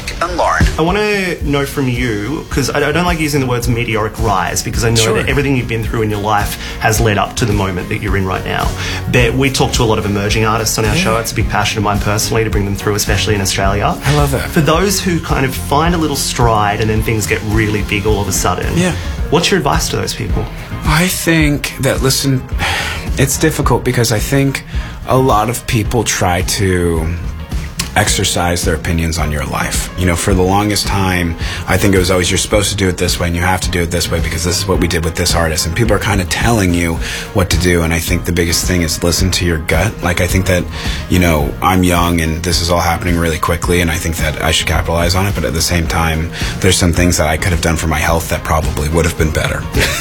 Nick and Lauren. I want to know from you, because I don't like using the words meteoric rise, because I know Sure. that everything you've been through in your life has led up to the moment that you're in right now. But we talk to a lot of emerging artists on our show. It's a big passion of mine personally to bring them through, especially in Australia. I love that. For those who kind of find a little stride and then things get really big all of a sudden, what's your advice to those people? I think that, listen, it's difficult because I think a lot of people try to exercise their opinions on your life. You know, for the longest time, I think it was always, you're supposed to do it this way and you have to do it this way because this is what we did with this artist. And people are kind of telling you what to do. And I think the biggest thing is listen to your gut. Like, I think that, you know, I'm young and this is all happening really quickly and I think that I should capitalize on it. But at the same time, there's some things that I could have done for my health that probably would have been better.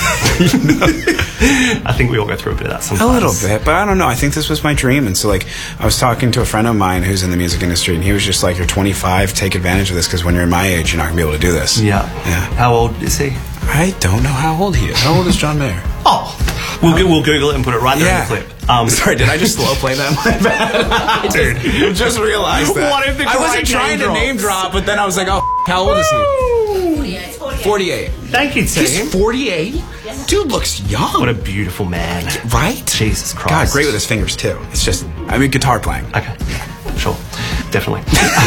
I think we all go through a bit of that sometimes. A little bit, but I don't know. I think this was my dream. And so, like, I was talking to a friend of mine who's in the music industry, and he was just like, you're 25, take advantage of this, because when you're my age, you're not going to be able to do this. Yeah. How old is he? I don't know how old he is. How old is John Mayer? Oh, we'll Google it and put it right there in the clip. Sorry, did I just slow play that? My bad. Dude, I just realized that. What if I wasn't trying to name drop, but then I was like, oh, how old is he? 48. Thank you, Tim. He's 48? Dude looks young. What a beautiful man. Right? Jesus Christ. God, great with his fingers, too. It's just, I mean, guitar playing. Okay. Sure. Definitely.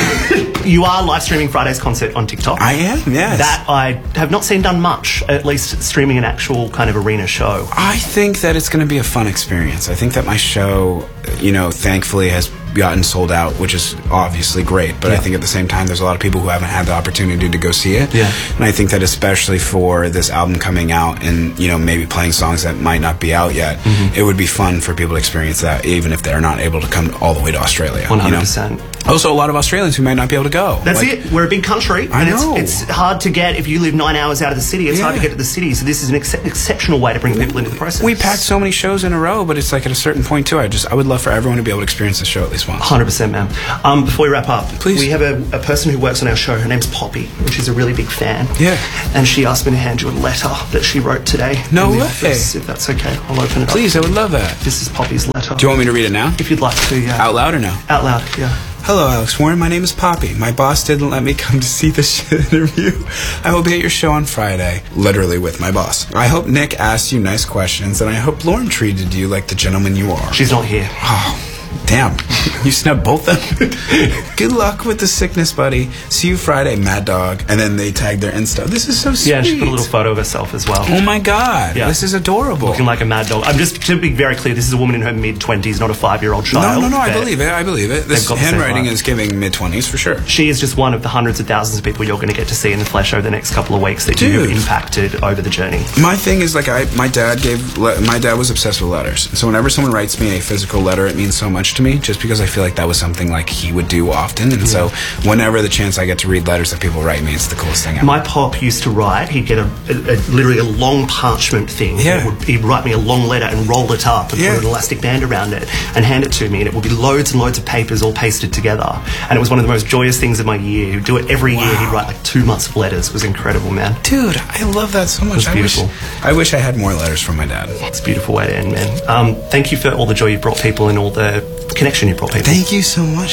You are live streaming Friday's concert on TikTok. I am, yes. That I have not seen done much, at least streaming an actual kind of arena show. I think that it's going to be a fun experience. I think that my show, you know, thankfully has gotten sold out, which is obviously great. But I think at the same time, there's a lot of people who haven't had the opportunity to go see it. Yeah. And I think that especially for this album coming out and, you know, maybe playing songs that might not be out yet, it would be fun for people to experience that, even if they're not able to come all the way to Australia. 100%. You know? Also, a lot of Australians who might not be able to go. That's it. We're a big country. I and know. It's hard to get, if you live 9 hours out of the city, it's hard to get to the city. So this is an exceptional way to bring people into the process. We packed so many shows in a row, but it's like at a certain point, too, I would love for everyone to be able to experience the show at least once. 100%, man. Before we wrap up, please. We have a person who works on our show. Her name's Poppy, and she's a really big fan. Yeah. And she asked me to hand you a letter that she wrote today. No way. Office, if that's okay. I'll open it up. Please, I would love that. This is Poppy's letter. Do you want me to read it now? If you'd like to, yeah. Out loud or no? Out loud, yeah. Hello, Alex Warren. My name is Poppy. My boss didn't let me come to see this interview. I will be at your show on Friday, literally with my boss. I hope Nick asked you nice questions, and I hope Lauren treated you like the gentleman you are. She's not here. Oh, damn. You snubbed both of them. Good luck with the sickness, buddy. See you Friday, Mad Dog. And then they tagged their Insta. This is so sweet. Yeah, and she put a little photo of herself as well. Oh my God. Yeah. This is adorable. Looking like a mad dog. I'm just to be very clear, this is a woman in her mid-20s, not a 5-year-old child. No, I believe it. I believe it. This handwriting is giving mid-20s for sure. She is just one of the hundreds of thousands of people you're going to get to see in the flesh over the next couple of weeks that you've impacted over the journey. My thing is, like, my dad was obsessed with letters. So whenever someone writes me a physical letter, it means so much to me, just because I feel like that was something like he would do often. And so whenever the chance I get to read letters that people write me, it's the coolest thing ever. My pop used to write, he'd get literally a long parchment thing. Yeah. He'd write me a long letter and roll it up and put an elastic band around it and hand it to me, and it would be loads and loads of papers all pasted together. And it was one of the most joyous things of my year. He'd do it every year. He'd write like 2 months of letters. It was incredible, man. Dude, I love that so much. It was beautiful. I wish I had more letters from my dad. It's a beautiful way to end, man. Thank you for all the joy you brought people and all the connection you brought people. Thank you so much.